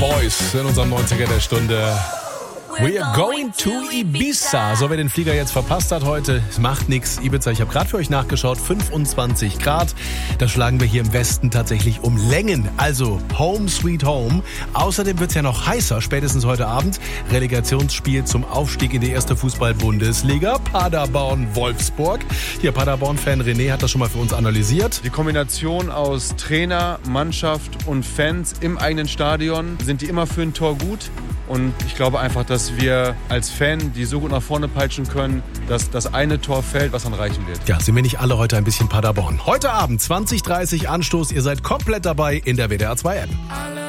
Boys in unserem 90er der Stunde. We're going to Ibiza. So, wer den Flieger jetzt verpasst hat heute, es macht nichts. Ibiza, ich habe gerade für euch nachgeschaut, 25 Grad. Das schlagen wir hier im Westen tatsächlich um Längen. Also Home Sweet Home. Außerdem wird es ja noch heißer, spätestens heute Abend. Relegationsspiel zum Aufstieg in die erste Fußball-Bundesliga. Paderborn-Wolfsburg. Hier, Paderborn-Fan René hat das schon mal für uns analysiert. Die Kombination aus Trainer, Mannschaft und Fans im eigenen Stadion, sind die immer für ein Tor gut. Und ich glaube einfach, dass wir als Fan die so gut nach vorne peitschen können, dass das eine Tor fällt, was dann reichen wird. Ja, sind wir nicht alle heute ein bisschen Paderborn? Heute Abend 20:30 Anstoß. Ihr seid komplett dabei in der WDR 2 App.